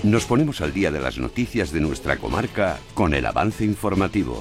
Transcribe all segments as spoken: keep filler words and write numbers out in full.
Nos ponemos al día de las noticias de nuestra comarca con el avance informativo.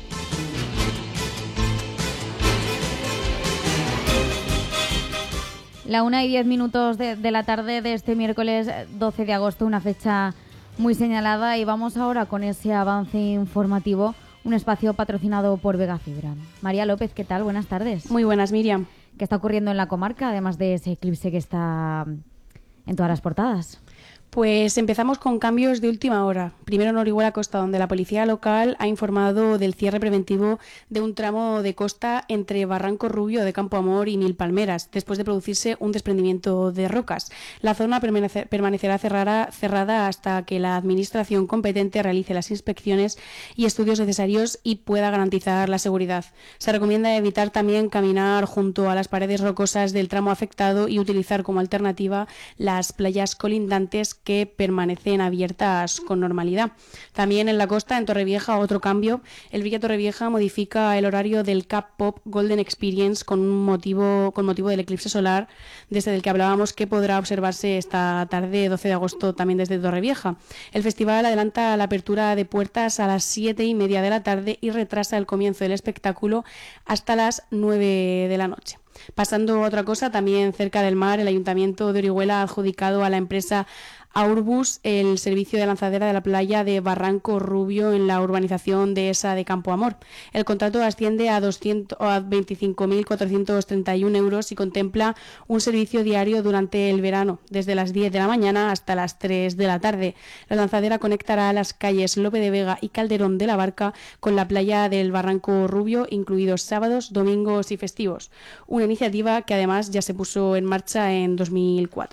La una y diez minutos de, de la tarde de este miércoles doce de agosto, una fecha muy señalada, y vamos ahora con ese avance informativo, un espacio patrocinado por Vega Fibra. María López, ¿qué tal? Buenas tardes. Muy buenas, Miriam. ¿Qué está ocurriendo en la comarca, además de ese eclipse que está en todas las portadas? Pues empezamos con cambios de última hora. Primero en Orihuela Costa, donde la policía local ha informado del cierre preventivo de un tramo de costa entre Barranco Rubio de Campo Amor y Mil Palmeras, después de producirse un desprendimiento de rocas. La zona permanece, permanecerá cerrada, cerrada hasta que la administración competente realice las inspecciones y estudios necesarios y pueda garantizar la seguridad. Se recomienda evitar también caminar junto a las paredes rocosas del tramo afectado y utilizar como alternativa las playas colindantes que permanecen abiertas con normalidad. También en la costa, en Torrevieja, otro cambio. El Villa Torrevieja modifica el horario del Cap Pop Golden Experience con un motivo con motivo del eclipse solar, desde el que hablábamos, que podrá observarse esta tarde, doce de agosto, también desde Torrevieja. El festival adelanta la apertura de puertas a las siete y media de la tarde y retrasa el comienzo del espectáculo hasta las nueve de la noche. Pasando a otra cosa, también cerca del mar, el Ayuntamiento de Orihuela ha adjudicado a la empresa Aurbus el servicio de lanzadera de la playa de Barranco Rubio en la urbanización de esa de Campo Amor. El contrato asciende a, a veinticinco mil cuatrocientos treinta y uno euros y contempla un servicio diario durante el verano, desde las diez de la mañana hasta las tres de la tarde. La lanzadera conectará las calles Lope de Vega y Calderón de la Barca con la playa del Barranco Rubio, incluidos sábados, domingos y festivos. Una iniciativa que además ya se puso en marcha en dos mil cuatro.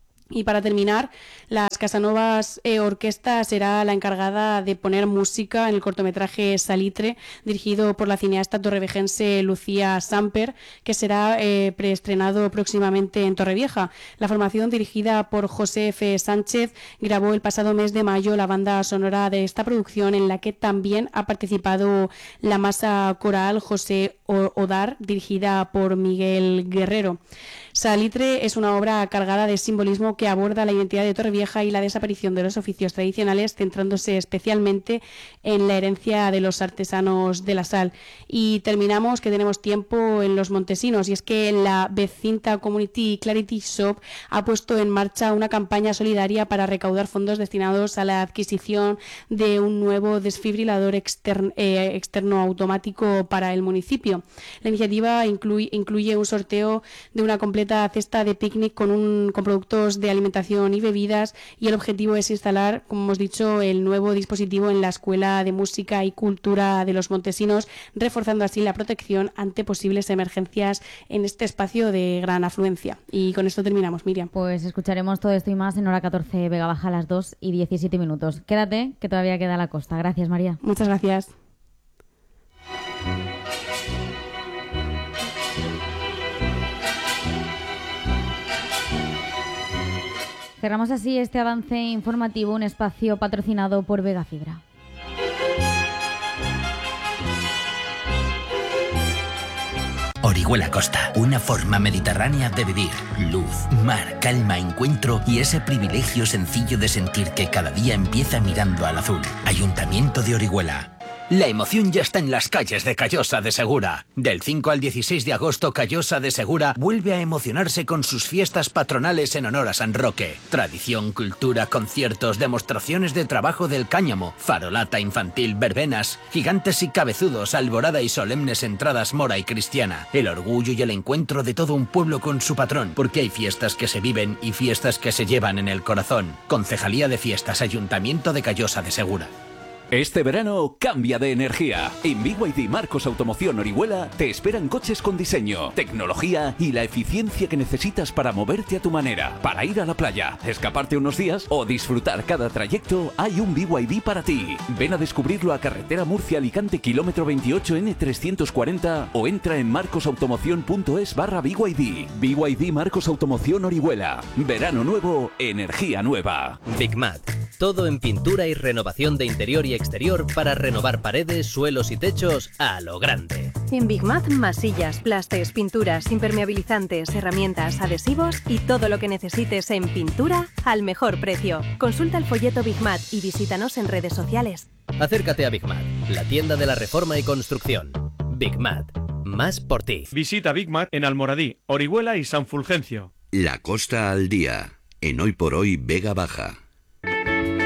Y para terminar, las Casanovas eh, Orquesta será la encargada de poner música en el cortometraje Salitre, dirigido por la cineasta torrevejense Lucía Samper, que será eh, preestrenado próximamente en Torrevieja. La formación, dirigida por José F. Sánchez, grabó el pasado mes de mayo la banda sonora de esta producción, en la que también ha participado la masa coral José Odar, dirigida por Miguel Guerrero. Salitre es una obra cargada de simbolismo que aborda la identidad de Torrevieja y la desaparición de los oficios tradicionales, centrándose especialmente en la herencia de los artesanos de la sal. Y terminamos, que tenemos tiempo, en los montesinos, y es que la Becinta Community Clarity Shop ha puesto en marcha una campaña solidaria para recaudar fondos destinados a la adquisición de un nuevo desfibrilador externo, eh, externo automático para el municipio. La iniciativa incluye, incluye un sorteo de una completa cesta de picnic con, un, con productos de alimentación y bebidas, y el objetivo es instalar, como hemos dicho, el nuevo dispositivo en la Escuela de Música y Cultura de los Montesinos, reforzando así la protección ante posibles emergencias en este espacio de gran afluencia. Y con esto terminamos, Miriam. Pues escucharemos todo esto y más en hora catorce, Vega Baja, a las dos y diecisiete minutos. Quédate, que todavía queda la costa. Gracias, María. Muchas gracias. Cerramos así este avance informativo, un espacio patrocinado por Vega Fibra. Orihuela Costa, una forma mediterránea de vivir. Luz, mar, calma, encuentro y ese privilegio sencillo de sentir que cada día empieza mirando al azul. Ayuntamiento de Orihuela. La emoción ya está en las calles de Callosa de Segura. Del cinco al dieciséis de agosto, Callosa de Segura vuelve a emocionarse con sus fiestas patronales en honor a San Roque. Tradición, cultura, conciertos, demostraciones de trabajo del cáñamo, farolata infantil, verbenas, gigantes y cabezudos, alborada y solemnes entradas mora y cristiana. El orgullo y el encuentro de todo un pueblo con su patrón, porque hay fiestas que se viven y fiestas que se llevan en el corazón. Concejalía de Fiestas, Ayuntamiento de Callosa de Segura. Este verano cambia de energía. En B Y D Marcos Automoción Orihuela te esperan coches con diseño, tecnología y la eficiencia que necesitas para moverte a tu manera. Para ir a la playa, escaparte unos días o disfrutar cada trayecto, hay un B Y D para ti. Ven a descubrirlo a Carretera Murcia-Alicante, kilómetro veintiocho N trescientos cuarenta, o entra en marcosautomoción.es barra BYD. B Y D Marcos Automoción Orihuela. Verano nuevo, energía nueva. Big Mac. Todo en pintura y renovación de interior y exterior para renovar paredes, suelos y techos a lo grande. En Bigmat, masillas, plastes, pinturas, impermeabilizantes, herramientas, adhesivos y todo lo que necesites en pintura al mejor precio. Consulta el folleto Bigmat y visítanos en redes sociales. Acércate a Bigmat, la tienda de la reforma y construcción. Bigmat, más por ti. Visita Bigmat en Almoradí, Orihuela y San Fulgencio. La Costa al día, en Hoy por Hoy Vega Baja.